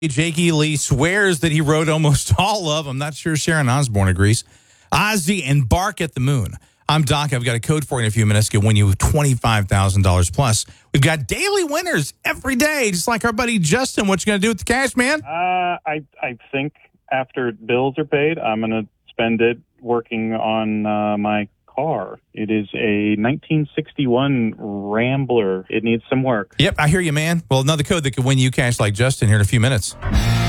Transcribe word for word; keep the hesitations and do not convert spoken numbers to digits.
Jakey Lee swears that he wrote almost all of them. Not sure Sharon Osbourne agrees. Ozzy and Bark at the Moon. I'm Doc. I've got a code for you in a few minutes. Can win you twenty-five thousand dollars plus. We've got daily winners every day, just like our buddy Justin. What you going to do with the cash, man? Uh, I I think after bills are paid, I'm going to spend it working on uh, my car. It is a nineteen sixty-one Rambler. It needs some work. Yep, I hear you, man. Well, another code that could win you cash like Justin here in a few minutes.